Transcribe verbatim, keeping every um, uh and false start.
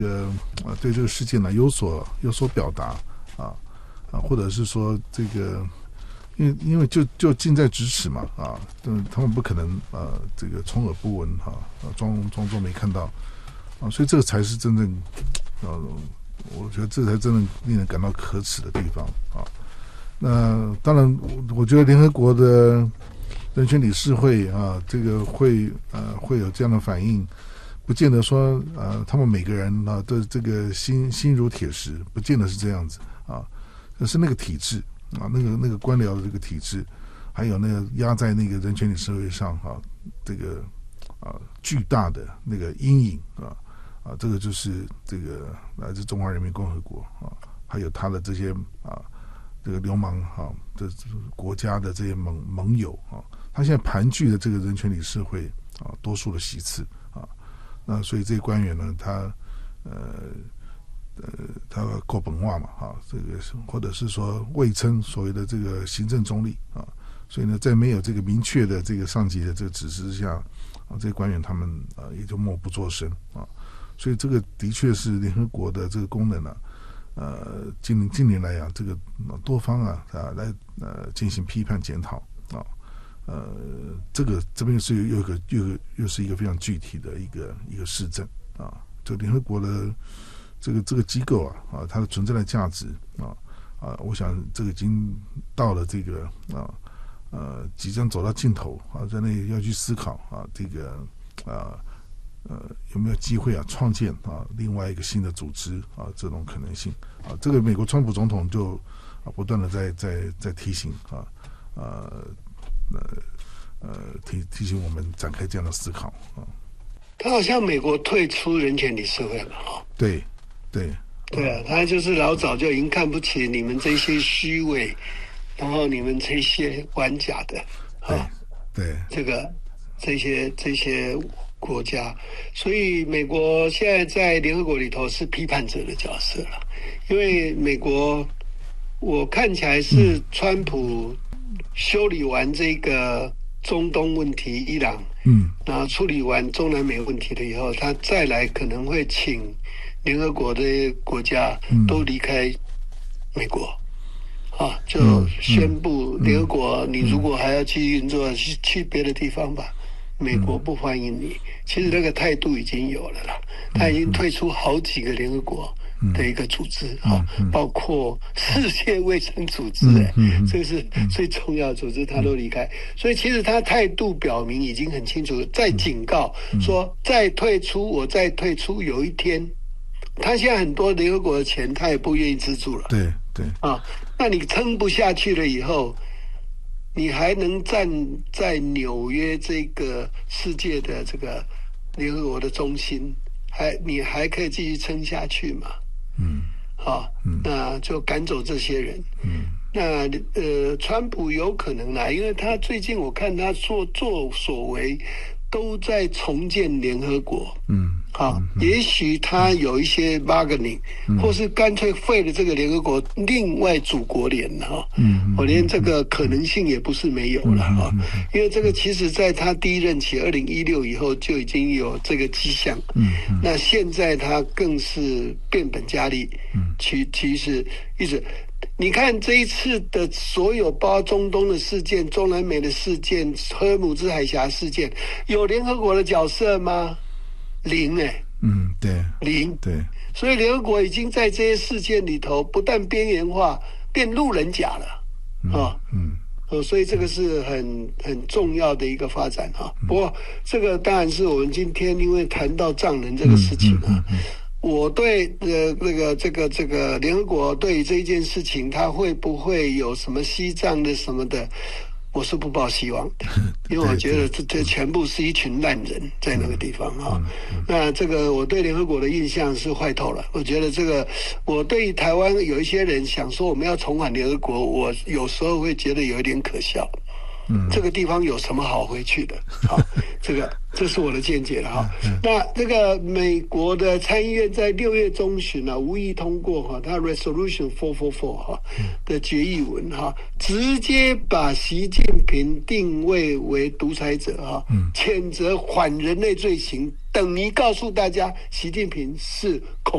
呃啊对这个事件呢有所有所表达啊啊，或者是说这个。因为因为就就近在咫尺嘛啊，嗯，他们不可能呃这个充耳不闻哈，啊装装作没看到啊，所以这个才是真正呃，我觉得这才真正令人感到可耻的地方啊。那当然，我觉得联合国的人权理事会啊，这个会呃会有这样的反应，不见得说呃他们每个人啊的这个心心如铁石，不见得是这样子啊，可是那个体制。啊，那个那个官僚的这个体制，还有那个压在那个人权理事会上啊，这个啊巨大的那个阴影啊啊，这个就是这个来自中华人民共和国啊，还有他的这些啊这个流氓啊的国家的这些盟盟友啊，他现在盘踞的这个人权理事会啊多数的席次啊，那所以这些官员呢，他呃。呃，他够本化嘛，哈、啊，这个或者是说未称所谓的这个行政中立啊，所以呢，在没有这个明确的这个上级的这个指示之下，啊，这些官员他们啊也就默不作声啊，所以这个的确是联合国的这个功能呢、啊，呃，近近年来啊，这个多方啊啊来呃进行批判检讨啊，呃，这个这边是又一个又又是一个非常具体的一个一个事证啊，就联合国的。这个这个机构啊啊，它的存在的价值啊啊，我想这个已经到了这个啊呃即将走到尽头啊，在那里要去思考啊，这个啊呃有没有机会啊创建啊另外一个新的组织啊这种可能性啊，这个美国川普总统就啊不断的在在在提醒啊呃呃呃提提醒我们展开这样的思考啊。 他好像美国退出人权理事会了哈。 对。对对啊，他就是老早就已经看不起你们这些虚伪，然后你们这些玩假的，啊， 对， 这个这些这些国家，所以美国现在在联合国里头是批判者的角色了，因为美国我看起来是川普修理完这个中东问题，伊朗，嗯，然后处理完中南美问题了以后，他再来可能会请。联合国的国家都离开美国，嗯、啊，就宣布联合国，你如果还要继续运作，去去别的地方吧，美国不欢迎你。其实那个态度已经有了啦，他已经退出好几个联合国的一个组织啊，包括世界卫生组织、欸，哎，这个是最重要的组织，他都离开。所以其实他态度表明已经很清楚，再警告说再退出，我再退出，有一天。他现在很多联合国的钱，他也不愿意资助了。 对对啊，那你撑不下去了以后，你还能站在纽约这个世界的这个联合国的中心，还你还可以继续撑下去吗？嗯，啊，嗯、那就赶走这些人。嗯，那呃，川普有可能啦，因为他最近我看他所作所为。都在重建联合国，嗯，好、啊，嗯、也许他有一些 bargaining，、嗯、或是干脆废了这个联合国，另外组国联哈，嗯，我连这个可能性也不是没有了哈、嗯啊，因为这个其实在他第一任期二零一六以后就已经有这个迹象，嗯，嗯那现在他更是变本加厉，嗯，其其实一直。你看这一次的所有包括中东的事件、中南美的事件、荷尔姆兹海峡事件，有联合国的角色吗？零哎、欸， 嗯，对， 零对， 所以联合国已经在这些事件里头不但边缘化，变路人甲了，嗯、啊，嗯，呃，所以这个是很很重要的一个发展哈、啊。不过这个当然是我们今天因为谈到藏人这个事情啊。嗯嗯嗯嗯我对呃那个这个这个联合国对于这一件事情，它会不会有什么西藏的什么的，我是不抱希望的，因为我觉得这这全部是一群烂人在那个地方啊。那这个我对联合国的印象是坏透了。我觉得这个我对台湾有一些人想说我们要重返联合国，我有时候会觉得有一点可笑。嗯，这个地方有什么好回去的？好，这个这是我的见解了哈。那这个美国的参议院在六月中旬呢、啊，无意通过哈，它 Resolution 四四四哈的决议文哈，直接把习近平定位为独裁者哈，谴责反人类罪行等于告诉大家，习近平是恐。